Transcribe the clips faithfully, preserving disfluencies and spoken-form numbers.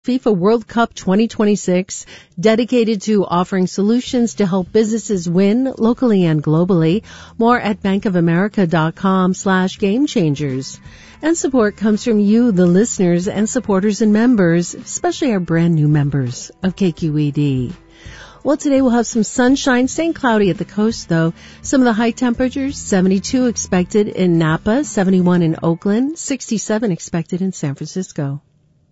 FIFA World Cup twenty twenty-six, dedicated to offering solutions to help businesses win locally and globally. More at bankofamerica.com slash game changers. And support comes from you, the listeners and supporters and members, especially our brand new members of K Q E D. Well, today we'll have some sunshine, staying cloudy at the coast, though. Some of the high temperatures, seventy-two expected in Napa, seventy-one in Oakland, sixty-seven expected in San Francisco.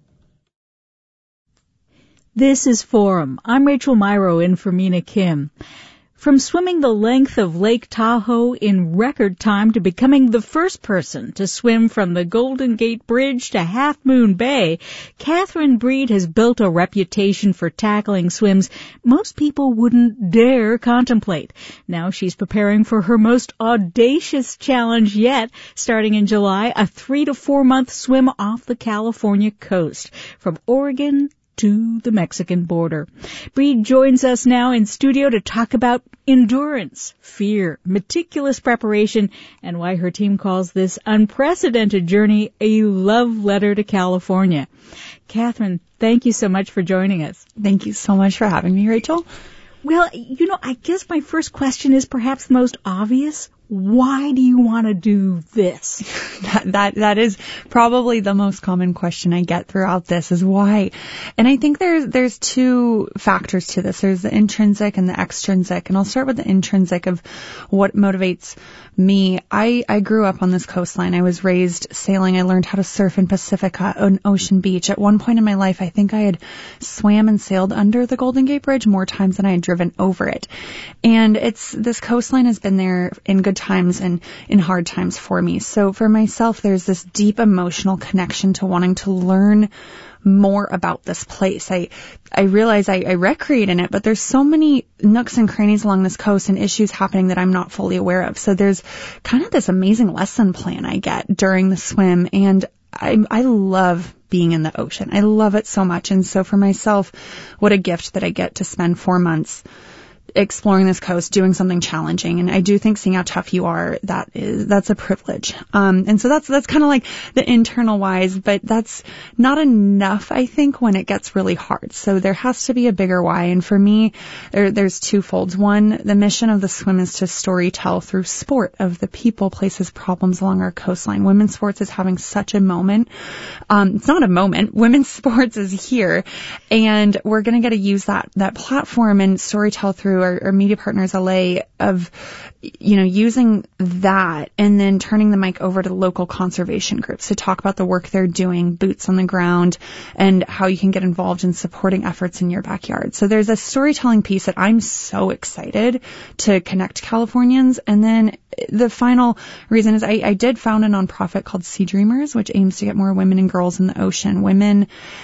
This is Forum. I'm Rachel Myrow in for Mina Kim. From swimming the length of Lake Tahoe in record time to becoming the first person to swim from the Golden Gate Bridge to Half Moon Bay, Catherine Breed has built a reputation for tackling swims most people wouldn't dare contemplate. Now she's preparing for her most audacious challenge yet, starting in July, a three to four month swim off the California coast from Oregon to the Mexican border. Breed joins us now in studio to talk about endurance, fear, meticulous preparation, and why her team calls this unprecedented journey a love letter to California. Catherine, thank you so much for joining us. Thank you so much for having me, Rachel. Well, you know, I guess my first question is perhaps the most obvious. Why do you want to do this? that, that, that is probably the most common question I get throughout this is why. And I think there's, there's two factors to this. There's the intrinsic and the extrinsic. And I'll start with the intrinsic of what motivates me. I, I grew up on this coastline. I was raised sailing. I learned how to surf in Pacifica on Ocean Beach. At one point in my life, I think I had swam and sailed under the Golden Gate Bridge more times than I had driven over it. And it's, this coastline has been there in good times and in hard times for me. So for myself, there's this deep emotional connection to wanting to learn more about this place. I, I realize I, I recreate in it, but there's so many nooks and crannies along this coast and issues happening that I'm not fully aware of. So there's kind of this amazing lesson plan I get during the swim. And I, I love being in the ocean. I love it so much. And so for myself, what a gift that I get to spend four months exploring this coast, doing something challenging. And I do think seeing how tough you are, that is, that's a privilege. Um, and so that's, that's kind of like the internal whys, but that's not enough, I think, when it gets really hard. So there has to be a bigger why. And for me, there, there's two folds. One, the mission of the swim is to storytell through sport of the people, places, problems along our coastline. Women's sports is having such a moment. Um, it's not a moment. Women's sports is here. And we're going to get to use that, that platform and storytell through Our, our media partners, L A, of, you know, using that and then turning the mic over to local conservation groups to talk about the work they're doing, boots on the ground, and how you can get involved in supporting efforts in your backyard. So there's a storytelling piece that I'm so excited to connect Californians. And then the final reason is I, I did found a nonprofit called Sea Dreamers, which aims to get more women and girls in the ocean. Women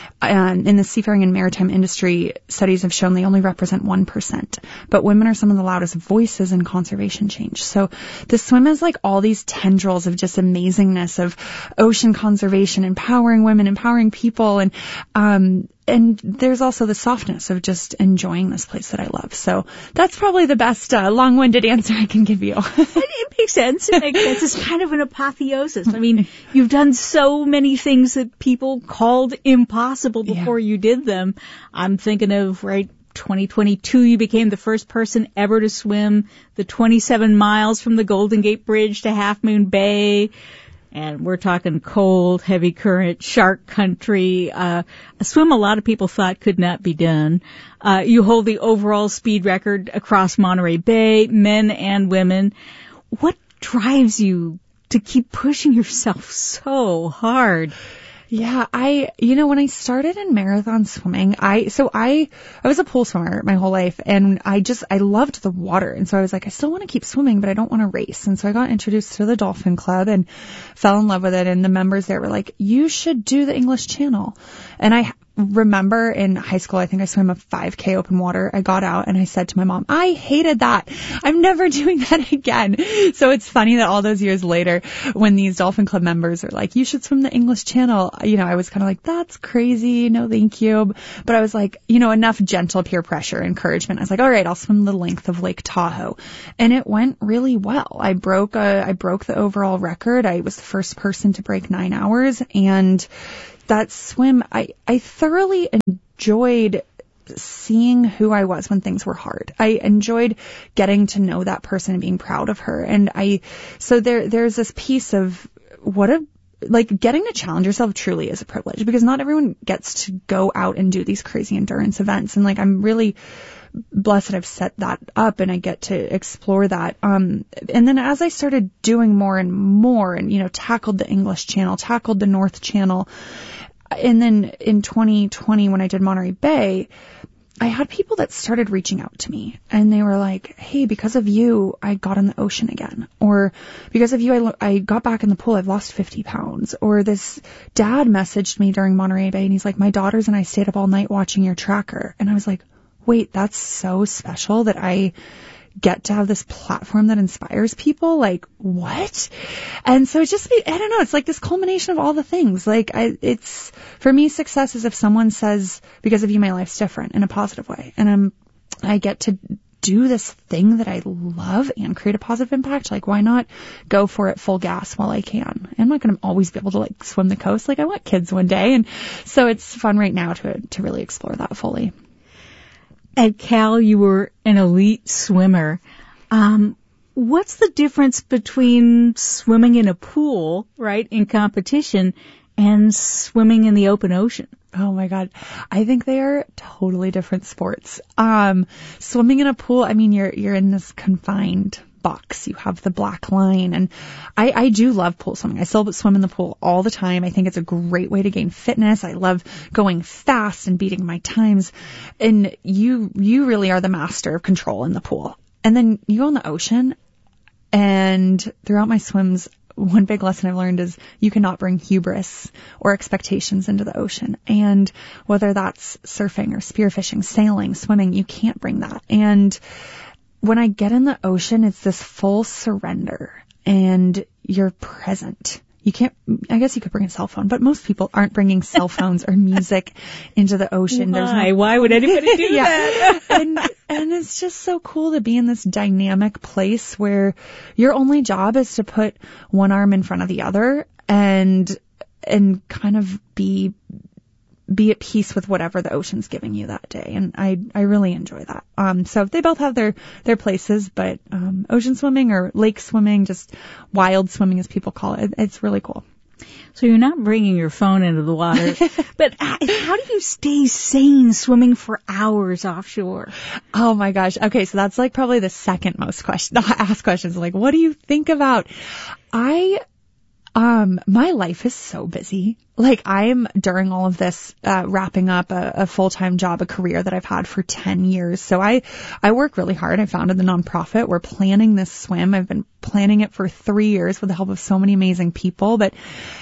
um, in the seafaring and maritime industry, studies have shown they only represent one percent. But women are some of the loudest voices in conservation change. So the swim is like all these tendrils of just amazingness of ocean conservation, empowering women, empowering people. And, um, and there's also the softness of just enjoying this place that I love. So that's probably the best uh, long-winded answer I can give you. It makes sense. It makes sense. It's kind of an apotheosis. I mean, you've done so many things that people called impossible before yeah. you did them. I'm thinking of, right, twenty twenty-two, you became the first person ever to swim the twenty-seven miles from the Golden Gate Bridge to Half Moon Bay. And we're talking cold, heavy current, shark country, uh, a swim a lot of people thought could not be done. Uh, you hold the overall speed record across Monterey Bay, men and women. What drives you to keep pushing yourself so hard? Yeah, I, you know, when I started in marathon swimming, I, so I, I was a pool swimmer my whole life, and I just, I loved the water. And so I was like, I still want to keep swimming, but I don't want to race. And so I got introduced to the Dolphin Club and fell in love with it. And the members there were like, you should do the English Channel. And I remember in high school, I think I swam a five K open water. I got out and I said to my mom, I hated that. I'm never doing that again. So it's funny that all those years later, when these Dolphin Club members are like, you should swim the English Channel, you know, I was kind of like, that's crazy. No, thank you. But I was like, you know, enough gentle peer pressure, encouragement. I was like, all right, I'll swim the length of Lake Tahoe. And it went really well. I broke a, I broke the overall record. I was the first person to break nine hours. And that swim, I, I thoroughly enjoyed seeing who I was when things were hard. I enjoyed getting to know that person and being proud of her. And I, so there, there's this piece of what a, like getting to challenge yourself truly is a privilege, because not everyone gets to go out and do these crazy endurance events. And like, I'm really blessed that I've set that up and I get to explore that. Um, and then as I started doing more and more and, you know, tackled the English Channel, tackled the North Channel. And then in twenty twenty, when I did Monterey Bay, I had people that started reaching out to me and they were like, hey, because of you, I got in the ocean again. Or because of you, I, lo- I got back in the pool. I've lost fifty pounds. Or this dad messaged me during Monterey Bay and he's like, my daughters and I stayed up all night watching your tracker. And I was like, wait, that's so special that I get to have this platform that inspires people. Like, what? And so it's just, I don't know, it's like this culmination of all the things. Like, I, it's, for me, success is if someone says, because of you, my life's different in a positive way. And I'm, I get to do this thing that I love and create a positive impact. Like, why not go for it full gas while I can? I'm not going to always be able to like swim the coast. Like, I want kids one day. And so it's fun right now to, to really explore that fully. At Cal, you were an elite swimmer. Um, what's the difference between swimming in a pool, right, in competition, and swimming in the open ocean? Oh my God. I think they are totally different sports. Um, swimming in a pool, I mean, you're, you're in this confined box. You have the black line. And I, I do love pool swimming. I still swim in the pool all the time. I think it's a great way to gain fitness. I love going fast and beating my times. And you, you really are the master of control in the pool. And then you go in the ocean, and throughout my swims, one big lesson I've learned is you cannot bring hubris or expectations into the ocean. And whether that's surfing or spearfishing, sailing, swimming, you can't bring that. And when I get in the ocean, it's this full surrender and you're present. You can't, I guess you could bring a cell phone, but most people aren't bringing cell phones or music into the ocean. Why? There's no, Why would anybody do yeah. that? and, and it's just so cool to be in this dynamic place where your only job is to put one arm in front of the other and, and kind of be, be at peace with whatever the ocean's giving you that day. And I, I really enjoy that. Um, so they both have their, their places, but, um, ocean swimming or lake swimming, just wild swimming as people call it, it's really cool. So you're not bringing your phone into the water, but how do you stay sane swimming for hours offshore? Oh my gosh. Okay. So that's like probably the second most question, asked questions. Like, what do you think about? I, Um, my life is so busy. Like I'm during all of this, uh, wrapping up a, a full-time job, a career that I've had for ten years. So I, I work really hard. I founded the nonprofit. We're planning this swim. I've been planning it for three years with the help of so many amazing people, but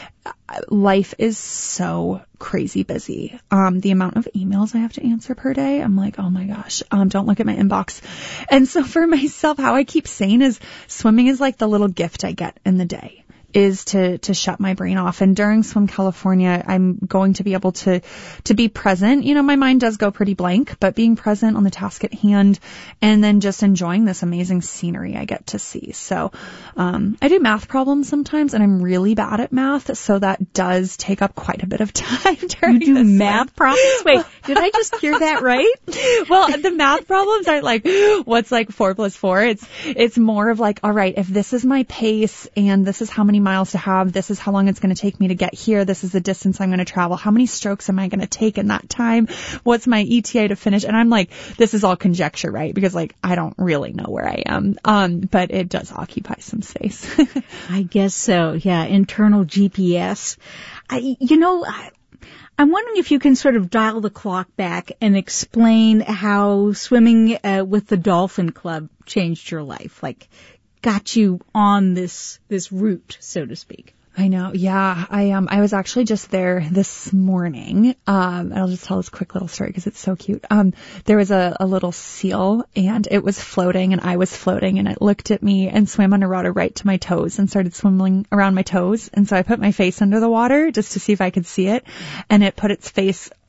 life is so crazy busy. Um, the amount of emails I have to answer per day, I'm like, oh my gosh, um, don't look at my inbox. And so for myself, how I keep sane is swimming is like the little gift I get in the day. Is to, to shut my brain off. And during Swim California, I'm going to be able to, to be present. You know, my mind does go pretty blank, but being present on the task at hand and then just enjoying this amazing scenery I get to see. So, um, I do math problems sometimes and I'm really bad at math. So that does take up quite a bit of time during You do math swim. problems? Wait, did I just hear that right? Well, the math problems aren't like, what's like four plus four? It's, it's more of like, all right, if this is my pace and this is how many miles to have, this is how long it's going to take me to get here, this is the distance I'm going to travel, how many strokes am I going to take in that time, what's my E T A to finish? And I'm like, this is all conjecture, right? Because like I don't really know where I am, um but it does occupy some space. I guess so. Yeah, internal G P S. I, you know, I, I'm wondering if you can sort of dial the clock back and explain how swimming uh, with the Dolphin Club changed your life, like got you on this, this route, so to speak. I know. Yeah. I, um, I was actually just there this morning. Um, and I'll just tell this quick little story because it's so cute. Um, there was a, a little seal and it was floating and I was floating and it looked at me and swam underwater right to my toes and started swimming around my toes. And so I put my face under the water just to see if I could see it. And it put its face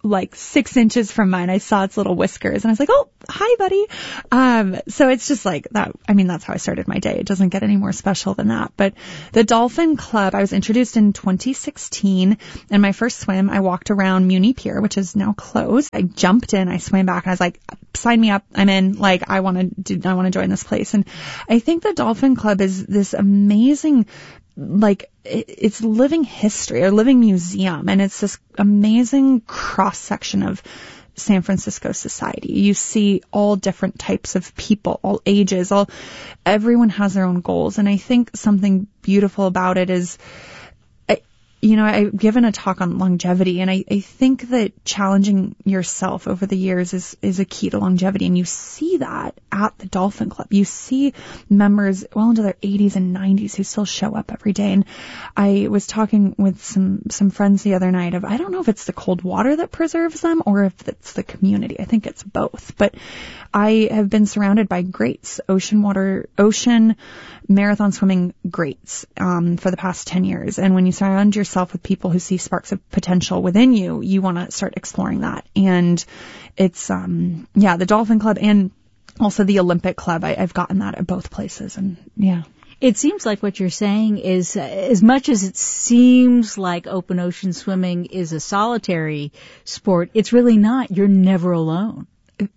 like six inches from mine. I saw its little whiskers and I was like, oh, hi, buddy. Um, so it's just like that. I mean, that's how I started my day. It doesn't get any more special than that. But the Dolphin Club, I was introduced in twenty sixteen, and my first swim, I walked around Muni Pier, which is now closed. I jumped in, I swam back, and I was like, sign me up. I'm in. Like, I want to do, I want to join this place. And I think the Dolphin Club is this amazing, like, it's living history, a living museum, and it's this amazing cross section of San Francisco society. You see all different types of people, all ages, all, everyone has their own goals. And I think something beautiful about it is, I, you know, I've given a talk on longevity, and I, I think that challenging yourself over the years is, is a key to longevity. And you see that at the Dolphin Club. You see members well into their eighties and nineties who still show up every day. And I was talking with some, some friends the other night of, I don't know if it's the cold water that preserves them or if it's the community. I think it's both. But I have been surrounded by greats, ocean water, ocean marathon swimming greats, um, for the past ten years. And when you surround yourself with people who see sparks of potential within you, you want to start exploring that. And it's, um, yeah, the Dolphin Club and also the Olympic Club. I, I've gotten that at both places. And yeah. It seems like what you're saying is, uh, as much as it seems like open ocean swimming is a solitary sport, it's really not. You're never alone.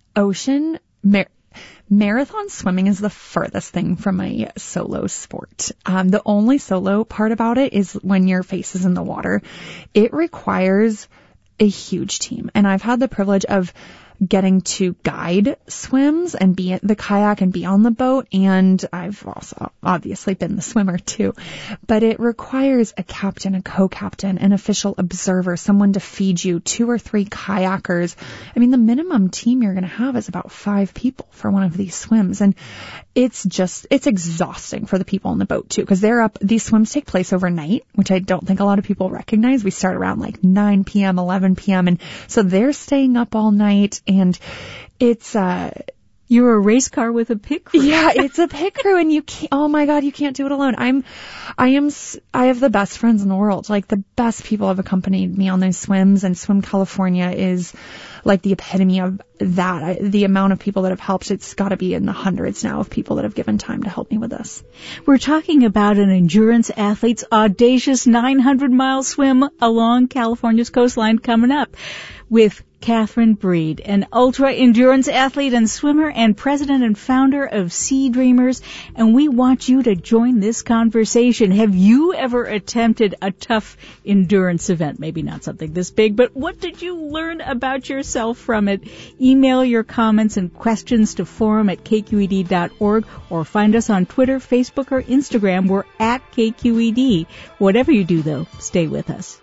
Ocean, mar- marathon swimming is the furthest thing from a solo sport. Um, the only solo part about it is when your face is in the water. It requires a huge team. And I've had the privilege of getting to guide swims and be in the kayak and be on the boat. And I've also obviously been the swimmer too, but it requires a captain, a co-captain, an official observer, someone to feed you, two or three kayakers. I mean, the minimum team you're going to have is about five people for one of these swims. And it's just, it's exhausting for the people on the boat too, because they're up, these swims take place overnight, which I don't think a lot of people recognize. We start around like nine p.m., eleven p.m. And so they're staying up all night. And it's, uh, you're a race car with a pit crew. Yeah, it's a pit crew, and you can't, oh my God, you can't do it alone. I'm, I am, I have the best friends in the world. Like, the best people have accompanied me on those swims, and Swim California is like the epitome of that. I, the amount of people that have helped, it's got to be in the hundreds now of people that have given time to help me with this. We're talking about an endurance athlete's audacious nine hundred mile swim along California's coastline coming up with Catherine Breed, an ultra-endurance athlete and swimmer and president and founder of Sea Dreamers, and we want you to join this conversation. Have you ever attempted a tough endurance event? Maybe not something this big, but what did you learn about yourself from it? Email your comments and questions to forum at k q e d dot org or find us on Twitter, Facebook, or Instagram. We're at K Q E D. Whatever you do, though, stay with us.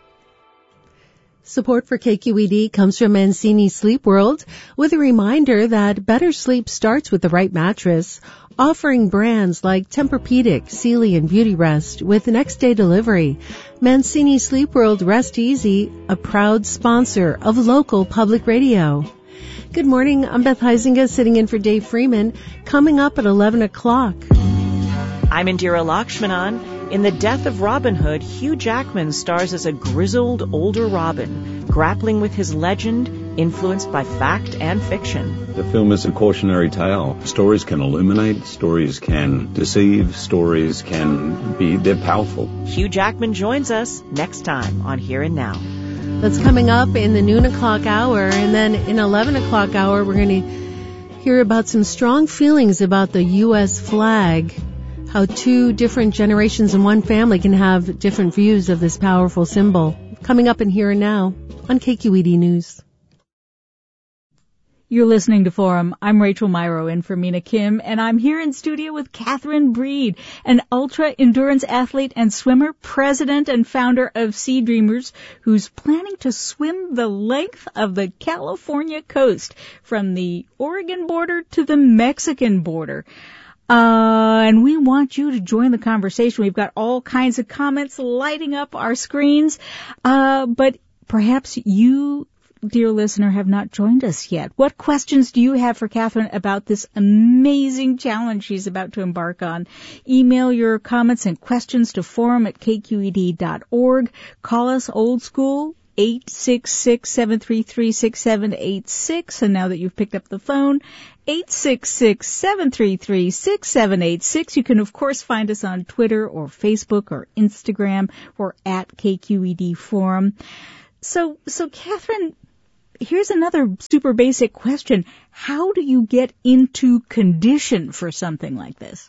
Support for K Q E D comes from Mancini Sleep World, with a reminder that better sleep starts with the right mattress, offering brands like Tempur-Pedic, Sealy, and Beauty Rest with next day delivery. Mancini Sleep World, rest easy, a proud sponsor of local public radio. Good morning, I'm Beth Huizinga sitting in for Dave Freeman. Coming up at eleven o'clock. I'm Indira Lakshmanan. In The Death of Robin Hood, Hugh Jackman stars as a grizzled older Robin, grappling with his legend, influenced by fact and fiction. The film is a cautionary tale. Stories can illuminate, stories can deceive, stories can be, they're powerful. Hugh Jackman joins us next time on Here and Now. That's coming up in the noon o'clock hour, and then in eleven o'clock hour, we're going to hear about some strong feelings about the U S flag. How two different generations in one family can have different views of this powerful symbol. Coming up in Here and Now on K Q E D News. You're listening to Forum. I'm Rachel Myrow in for Mina Kim, and I'm here in studio with Catherine Breed, an ultra-endurance athlete and swimmer, president and founder of Sea Dreamers, who's planning to swim the length of the California coast from the Oregon border to the Mexican border. Uh, and we want you to join the conversation. We've got all kinds of comments lighting up our screens. Uh, but perhaps you, dear listener, have not joined us yet. What questions do you have for Catherine about this amazing challenge she's about to embark on? Email your comments and questions to forum at k q e d dot org. Call us old school. eight six six, seven three three, six seven eight six. And now that you've picked up the phone, eight six six, seven three three, six seven eight six. You can, of course, find us on Twitter or Facebook or Instagram. We're at K Q E D Forum. So, so Catherine, here's another super basic question. How do you get into condition for something like this?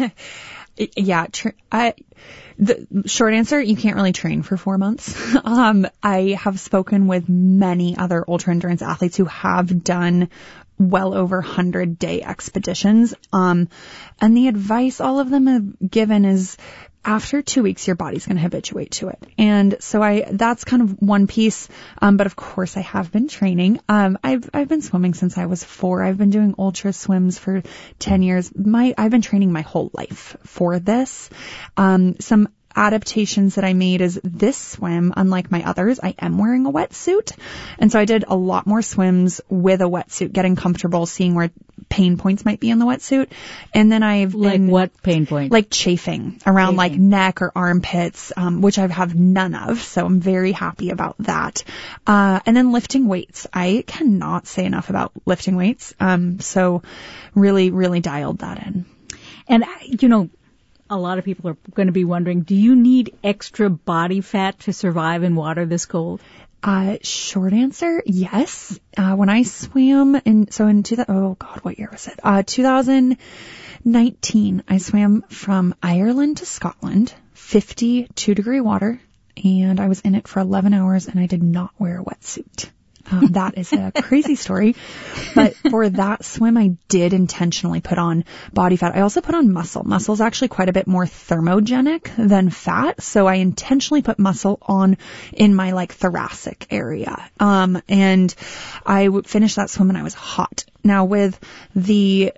Yeah, tr- I, the short answer, you can't really train for four months. um, I have spoken with many other ultra endurance athletes who have done well over hundred day expeditions. Um, and the advice all of them have given is after two weeks, your body's going to habituate to it. And so I, that's kind of one piece. Um, but of course I have been training. Um, I've, I've been swimming since I was four. I've been doing ultra swims for ten years. My, I've been training my whole life for this. Um, some adaptations that I made is this swim, unlike my others, I am wearing a wetsuit. And so I did a lot more swims with a wetsuit, getting comfortable, seeing where pain points might be in the wetsuit. And then I've Like been, what pain point? Like chafing around Chafing. like neck or armpits, um, which I have none of. So I'm very happy about that. Uh, and then lifting weights. I cannot say enough about lifting weights. Um, so really, really dialed that in. And, you know, a lot of people are going to be wondering, do you need extra body fat to survive in water this cold? Uh, short answer, yes. Uh, when I swam in, so in two thousand, oh God, what year was it? Uh, two thousand nineteen, I swam from Ireland to Scotland, fifty-two degree water, and I was in it for eleven hours and I did not wear a wetsuit. Um, that is a crazy story. But for that swim, I did intentionally put on body fat. I also put on muscle. Muscle is actually quite a bit more thermogenic than fat. So I intentionally put muscle on in my like thoracic area. Um, and I would finish that swim and I was hot. Now with the,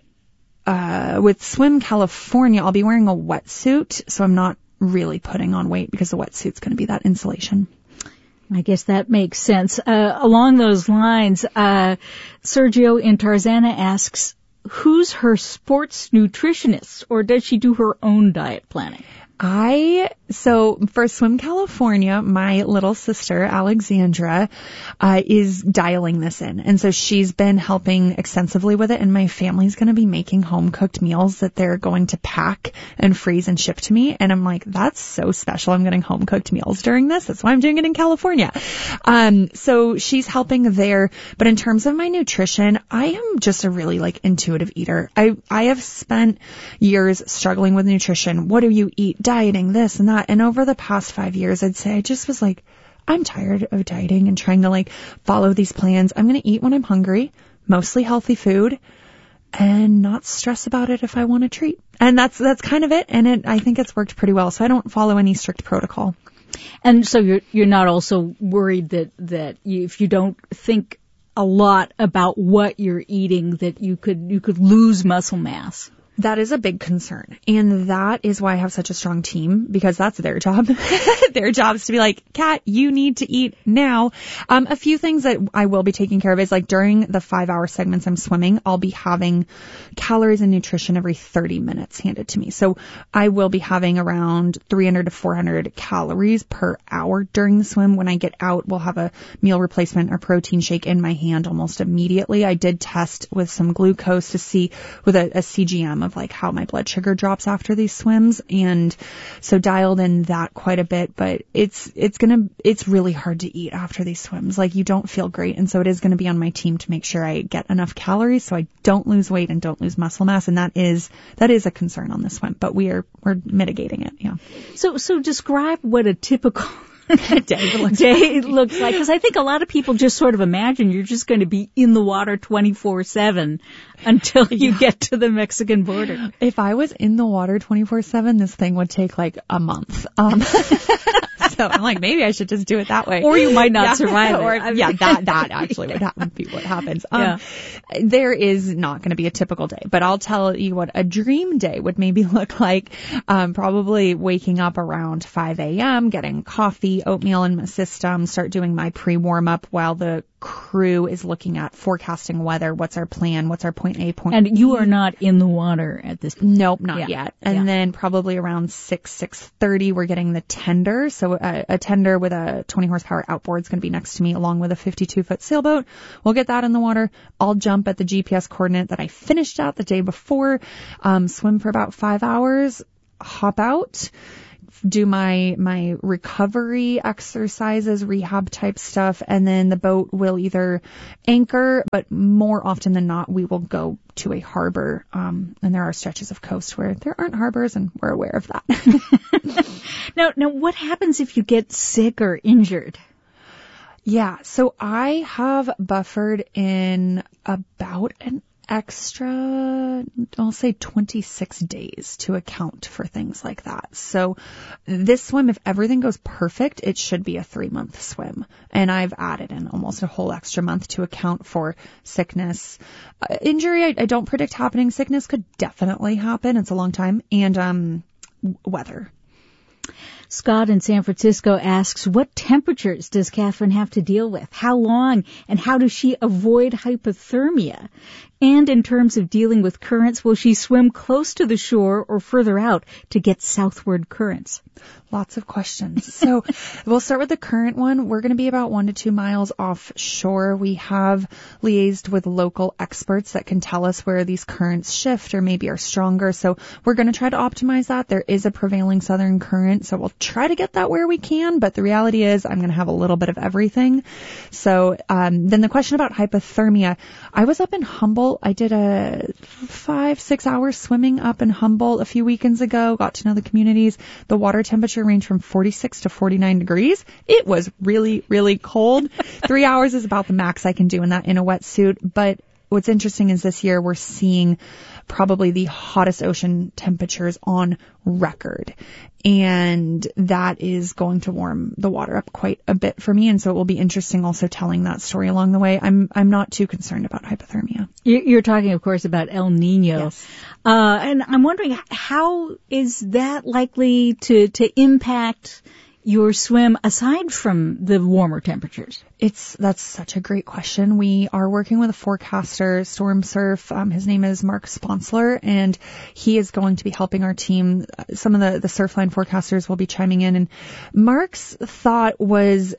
uh, with Swim California, I'll be wearing a wetsuit. So I'm not really putting on weight because the wetsuit's going to be that insulation. I guess that makes sense. Uh, along those lines, uh, Sergio in Tarzana asks, who's her sports nutritionist, or does she do her own diet planning? I, so for Swim California, my little sister, Alexandra, uh, is dialing this in. And so she's been helping extensively with it. And my family's going to be making home cooked meals that they're going to pack and freeze and ship to me. And I'm like, that's so special. I'm getting home cooked meals during this. That's why I'm doing it in California. Um, so she's helping there. But in terms of my nutrition, I am just a really like intuitive eater. I, I have spent years struggling with nutrition. What do you eat? Dieting, this and that. And over the past five years, I'd say I just was like, I'm tired of dieting and trying to like follow these plans. I'm going to eat when I'm hungry, mostly healthy food, and not stress about it if I want a treat. And that's, that's kind of it. And it, I think it's worked pretty well. So I don't follow any strict protocol. And so you're, you're not also worried that, that you, if you don't think a lot about what you're eating, that you could, you could lose muscle mass. That is a big concern. And that is why I have such a strong team, because that's their job. Their job is to be like, Kat, you need to eat now. Um, a few things that I will be taking care of is like during the five hour segments I'm swimming, I'll be having calories and nutrition every thirty minutes handed to me. So I will be having around three hundred to four hundred calories per hour during the swim. When I get out, we'll have a meal replacement or protein shake in my hand almost immediately. I did test with some glucose to see with a, a C G M of like how my blood sugar drops after these swims. And so dialed in that quite a bit, but it's, it's going to, it's really hard to eat after these swims. Like you don't feel great. And so it is going to be on my team to make sure I get enough calories so I don't lose weight and don't lose muscle mass. And that is, that is a concern on this swim, but we are, we're mitigating it. Yeah. So, so describe what a typical day looks day looks like, because I think a lot of people just sort of imagine you're just going to be in the water twenty-four seven until you yeah. get to the Mexican border. If I was in the water twenty-four seven, this thing would take like a month. Um, so I'm like, maybe I should just do it that way. Or you might not yeah. survive it. Or, I mean, yeah, that, that actually would happen, be what happens. Um, yeah. There is not going to be a typical day, but I'll tell you what a dream day would maybe look like. Um, probably waking up around five a.m., getting coffee, oatmeal in my system, start doing my pre-warm up while the crew is looking at forecasting weather. What's our plan? What's our point A, point And B? you are not in the water at this point. Nope, not Yeah. yet. And Yeah. then probably around six, six thirty, we're getting the tender. So a, a tender with a twenty horsepower outboard is going to be next to me along with a fifty-two foot sailboat. We'll get that in the water. I'll jump at the G P S coordinate that I finished at the day before, um, swim for about five hours, hop out, do my my recovery exercises, rehab type stuff, and then the boat will either anchor, but more often than not, we will go to a harbor. Um, and there are stretches of coast where there aren't harbors, and we're aware of that. Now, now, what happens if you get sick or injured? Yeah, so I have buffered in about an extra, I'll say twenty-six days to account for things like that. So this swim, if everything goes perfect, it should be a three month swim. And I've added in almost a whole extra month to account for sickness. Uh, injury, I, I don't predict happening. Sickness could definitely happen. It's a long time. And um, weather. Scott in San Francisco asks, what temperatures does Catherine have to deal with? How long? And how does she avoid hypothermia? And in terms of dealing with currents, will she swim close to the shore or further out to get southward currents? Lots of questions. So we'll start with the current one. We're going to be about one to two miles offshore. We have liaised with local experts that can tell us where these currents shift or maybe are stronger. So we're going to try to optimize that. There is a prevailing southern current, so we'll try to get that where we can. But the reality is I'm going to have a little bit of everything. So um, then the question about hypothermia. I was up in Humboldt. I did a five, six hours swimming up in Humboldt a few weekends ago. Got to know the communities. The water temperature ranged from forty-six to forty-nine degrees. It was really, really cold. Three hours is about the max I can do in that in a wetsuit. But what's interesting is this year we're seeing probably the hottest ocean temperatures on record. And that is going to warm the water up quite a bit for me. And so it will be interesting also telling that story along the way. I'm, I'm not too concerned about hypothermia. You're talking, of course, about El Nino. Yes. Uh, and I'm wondering, how is that likely to, to impact your swim aside from the warmer temperatures? It's, that's such a great question. We are working with a forecaster, Storm Surf. Um, his name is Mark Sponsler, and he is going to be helping our team. Some of the, the Surfline forecasters will be chiming in, and Mark's thought was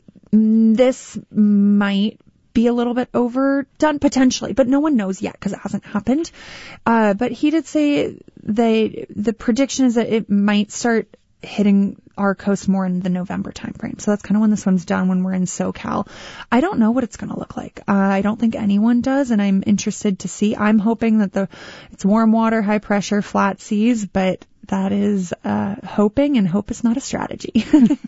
this might be a little bit overdone potentially, but no one knows yet because it hasn't happened. Uh, but he did say they, the prediction is that it might start hitting our coast more in the November timeframe. So that's kind of when the swim's done, when we're in SoCal. I don't know what it's going to look like. Uh, I don't think anyone does, and I'm interested to see. I'm hoping that the it's warm water, high pressure, flat seas, but that is uh hoping, and hope is not a strategy.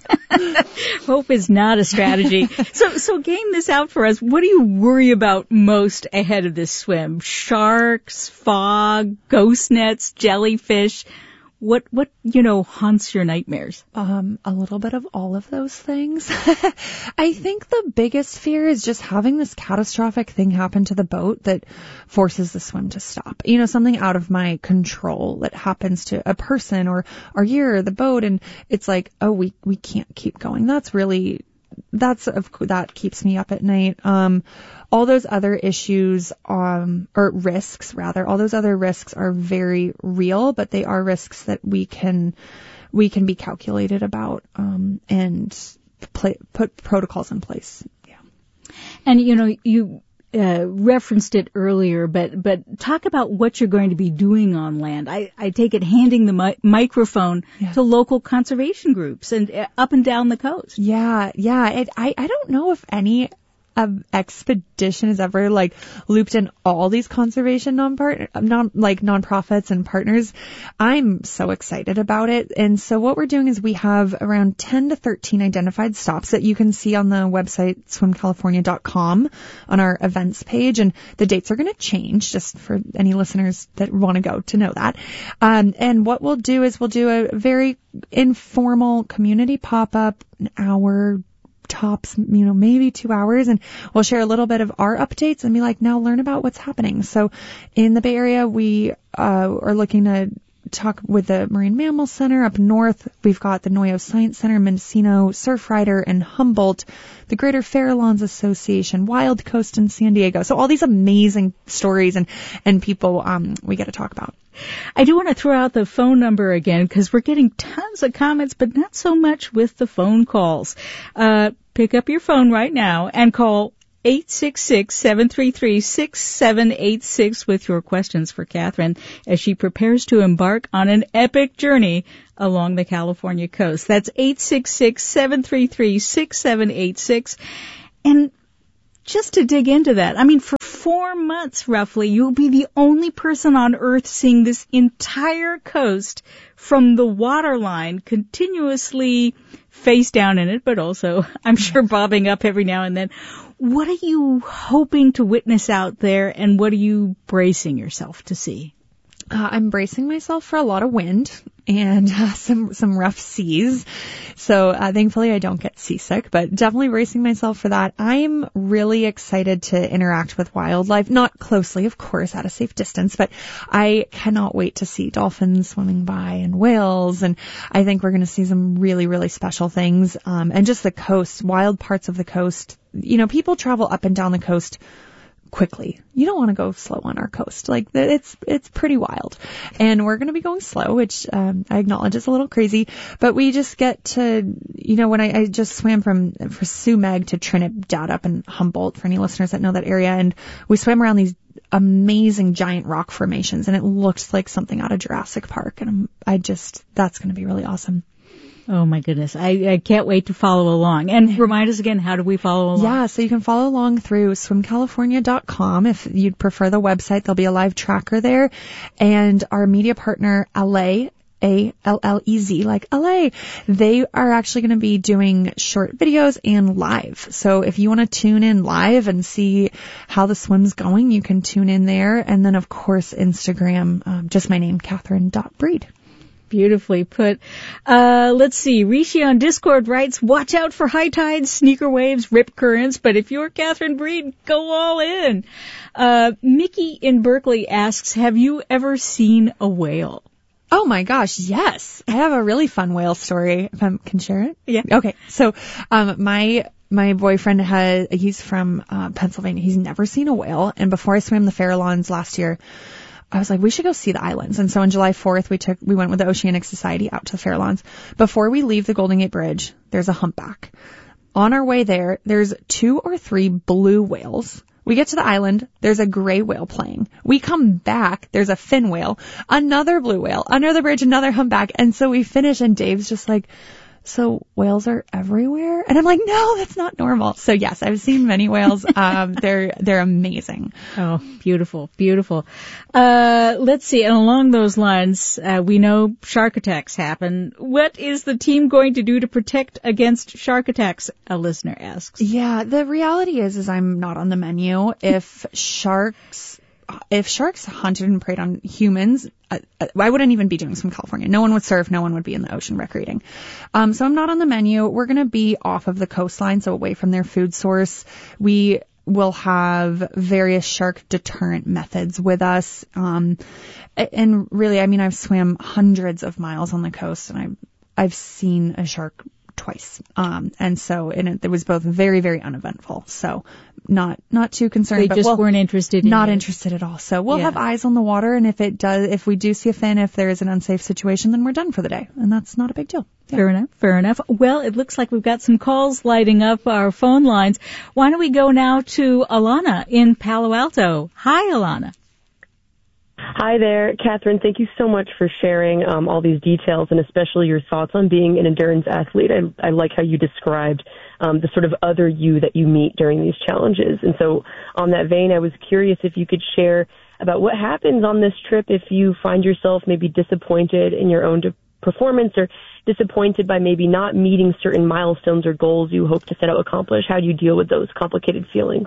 Hope is not a strategy. So, so game this out for us. What do you worry about most ahead of this swim? Sharks, fog, ghost nets, jellyfish? What, what, you know, haunts your nightmares? Um, a little bit of all of those things. I think the biggest fear is just having this catastrophic thing happen to the boat that forces the swim to stop. You know, something out of my control that happens to a person or our year or the boat. And it's like, oh, we, we can't keep going. That's really, that's, that keeps me up at night. Um, all those other issues, um, or risks rather, all those other risks are very real, but they are risks that we can, we can be calculated about, um, and play, put protocols in place. Yeah. And, you know, you, uh, referenced it earlier, but, but talk about what you're going to be doing on land. I, I take it handing the mi- microphone yeah. to local conservation groups and uh, up and down the coast. Yeah. Yeah. It, I, I don't know if any Um, expedition has ever like looped in all these conservation non-part, non like nonprofits and partners. I'm so excited about it. And so what we're doing is we have around ten to thirteen identified stops that you can see on the website swim california dot com on our events page. And the dates are going to change just for any listeners that want to go to know that. Um, and what we'll do is we'll do a very informal community pop-up, an hour, tops, you know, maybe two hours, and we'll share a little bit of our updates and be like, now learn about what's happening. So in the Bay Area, we uh, are looking to talk with the Marine Mammal Center up north. We've got the Noyo Science Center, Mendocino, Surfrider, and Humboldt, the Greater Farallones Association, Wild Coast in San Diego. So all these amazing stories and, and people um, we get to talk about. I do want to throw out the phone number again because we're getting tons of comments, but not so much with the phone calls. Uh, pick up your phone right now and call eight six six, seven three three, six seven eight six with your questions for Catherine as she prepares to embark on an epic journey along the California coast. That's eight six six, seven three three, six seven eight six. And just to dig into that, I mean, for four months roughly, you'll be the only person on Earth seeing this entire coast from the waterline continuously face down in it, but also, I'm sure, bobbing up every now and then. What are you hoping to witness out there, and what are you bracing yourself to see? Uh, I'm bracing myself for a lot of wind and uh, some some rough seas. So uh, thankfully I don't get seasick, but definitely bracing myself for that. I'm really excited to interact with wildlife, not closely, of course, at a safe distance, but I cannot wait to see dolphins swimming by and whales. And I think we're going to see some really, really special things. Um, and just the coast, wild parts of the coast. You know, people travel up and down the coast quickly. You don't want to go slow on our coast. Like, it's it's pretty wild. And we're going to be going slow, which um, I acknowledge is a little crazy. But we just get to, you know, when I, I just swam from for Sumeg to Trinidad up in Humboldt, for any listeners that know that area, and we swam around these amazing giant rock formations, and it looked like something out of Jurassic Park. And I'm, I just, that's going to be really awesome. Oh, my goodness. I, I can't wait to follow along. And remind us again, how do we follow along? Yeah, so you can follow along through swim california dot com. If you'd prefer the website, there'll be a live tracker there. And our media partner, L A, A L L E Z, like L A, they are actually going to be doing short videos and live. So if you want to tune in live and see how the swim's going, you can tune in there. And then, of course, Instagram, um, just my name, Catherine dot Breed. Beautifully put. Uh, let's see. Rishi on Discord writes, watch out for high tides, sneaker waves, rip currents, but if you're Catherine Breed, go all in. Uh, Mickey in Berkeley asks, have you ever seen a whale? Oh my gosh, yes. I have a really fun whale story, if I can share it. Yeah. Okay. So, um, my, my boyfriend has, he's from, uh, Pennsylvania. He's never seen a whale. And before I swam the Farallones last year, I was like, we should go see the islands. And so on July fourth, we took, we went with the Oceanic Society out to the Farallones. Before we leave the Golden Gate Bridge, there's a humpback. On our way there, there's two or three blue whales. We get to the island, there's a gray whale playing. We come back, there's a fin whale, another blue whale, under the bridge, another humpback. And so we finish and Dave's just like, so whales are everywhere? And I'm like, no, that's not normal. So yes, I've seen many whales. Um, they're, they're amazing. Oh, beautiful, beautiful. Uh, let's see. And along those lines, uh, we know shark attacks happen. What is the team going to do to protect against shark attacks? A listener asks. Yeah, the reality is, is I'm not on the menu. If sharks, if sharks hunted and preyed on humans, I, I wouldn't even be doing Swim California. No one would surf. No one would be in the ocean recreating. Um, so I'm not on the menu. We're going to be off of the coastline, so away from their food source. We will have various shark deterrent methods with us. Um, and really, I mean, I've swam hundreds of miles on the coast, and I've, I've seen a shark twice. Um, and so and it, it was both very, very uneventful. So not, not too concerned. They but just we'll, weren't interested in Not it. interested at all. So we'll Yeah. have eyes on the water. And if it does, if we do see a fin, if there is an unsafe situation, then we're done for the day. And that's not a big deal. Yeah. Fair enough, fair enough. Well, it looks like we've got some calls lighting up our phone lines. Why don't we go now to Alana in Palo Alto? Hi, Alana. Hi there, Catherine. Thank you so much for sharing um, all these details and especially your thoughts on being an endurance athlete. I, I like how you described um, the sort of other you that you meet during these challenges. And so on that vein, I was curious if you could share about what happens on this trip if you find yourself maybe disappointed in your own de- performance or disappointed by maybe not meeting certain milestones or goals you hope to set out to accomplish. How do you deal with those complicated feelings?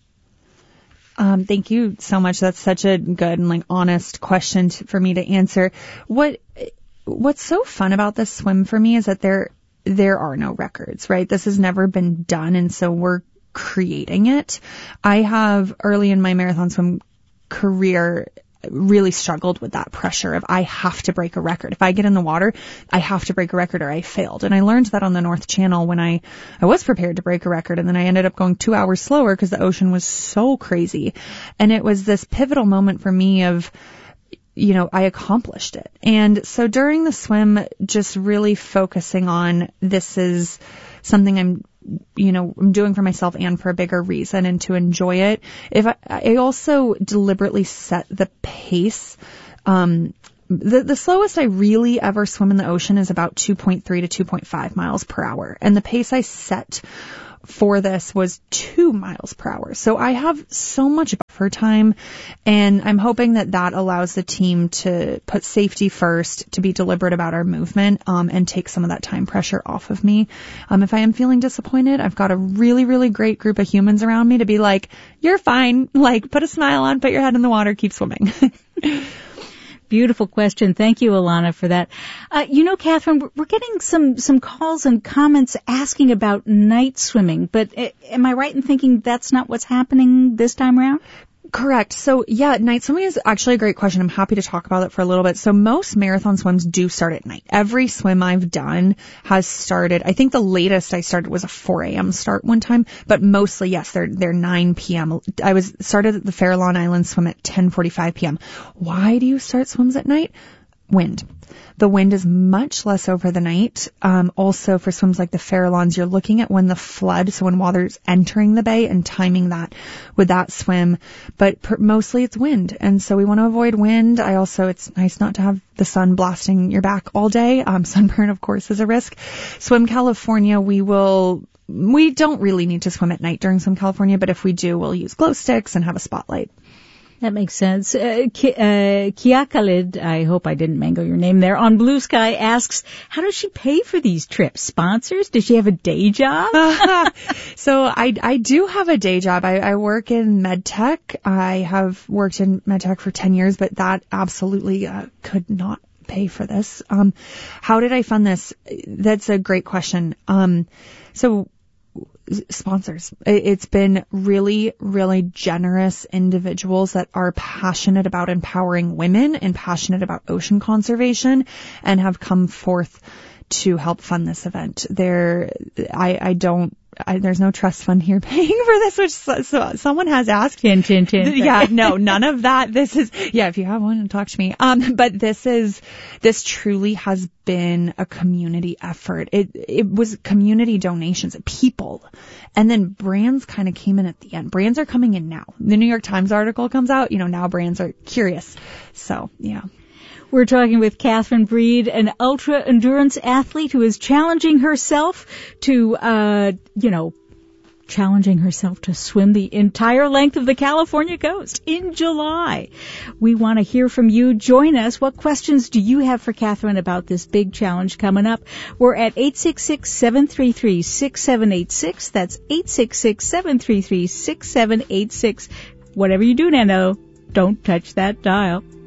Um, thank you so much. That's such a good and like honest question to, for me to answer. What, what's so fun about this swim for me is that there, there are no records, right? This has never been done. And so we're creating it. I have early in my marathon swim career, really struggled with that pressure of I have to break a record. If I get in the water, I have to break a record or I failed. And I learned that on the North Channel when I, I was prepared to break a record, and then I ended up going two hours slower because the ocean was so crazy. And it was this pivotal moment for me of, you know, I accomplished it. And so during the swim, just really focusing on this is something I'm, you know, I'm doing for myself and for a bigger reason and to enjoy it. If I, I also deliberately set the pace, um, the, the slowest I really ever swim in the ocean is about two point three to two point five miles per hour. And the pace I set for this was two miles per hour. So I have so much buffer time, and I'm hoping that that allows the team to put safety first, to be deliberate about our movement, um, and take some of that time pressure off of me. Um, if I am feeling disappointed, I've got a really, really great group of humans around me to be like, you're fine. Like, put a smile on, put your head in the water, keep swimming. Beautiful question. Thank you, Alana, for that. Uh, you know, Catherine, we're getting some, some calls and comments asking about night swimming, but uh, am I right in thinking that's not what's happening this time around? Correct. So yeah, night swimming is actually a great question. I'm happy to talk about it for a little bit. So most marathon swims do start at night. Every swim I've done has started, I think the latest I started was a four a.m. start one time, but mostly, yes, they're, they're nine p.m. I was started at the Farallon Island swim at ten forty-five p.m. Why do you start swims at night? Wind. The wind is much less over the night. Um, also for swims like the Farallons, you're looking at when the flood, so when water's entering the bay and timing that with that swim. But per, mostly it's wind. And so we want to avoid wind. I also, it's nice not to have the sun blasting your back all day. Um, sunburn, of course, is a risk. Swim California, we will, we don't really need to swim at night during Swim California, but if we do, we'll use glow sticks and have a spotlight. That makes sense. Uh, Ki- uh, Kia Khalid, I hope I didn't mangle your name there, on Blue Sky asks, how does she pay for these trips? Sponsors? Does she have a day job? uh, so I, I do have a day job. I, I work in medtech. I have worked in medtech for ten years, but that absolutely uh, could not pay for this. Um, how did I fund this? That's a great question. Um, so sponsors. It's been really, really generous individuals that are passionate about empowering women and passionate about ocean conservation and have come forth to help fund this event. There, I, I don't, I, there's no trust fund here paying for this, which so, so someone has asked. Chin, chin, chin. Yeah, no, none of that. This is, yeah, if you have one, talk to me. Um, but this is, this truly has been a community effort. It, it was community donations, people. And then brands kind of came in at the end. Brands are coming in now. The New York Times article comes out, you know, now brands are curious. So, yeah. We're talking with Catherine Breed, an ultra-endurance athlete who is challenging herself to, uh, you know, challenging herself to swim the entire length of the California coast in July. We want to hear from you. Join us. What questions do you have for Catherine about this big challenge coming up? We're at eight six six, seven three three, six seven eight six. That's eight six six, seven three three, six seven eight six. Whatever you do, Nano, don't touch that dial.